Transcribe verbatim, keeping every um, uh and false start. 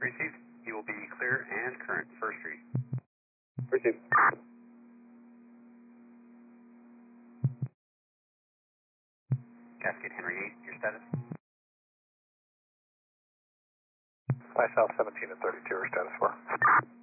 Received. He will be clear and current. First Street. Received. Cascade Henry eight, your status? Fly south seventeen and thirty-two, or status four.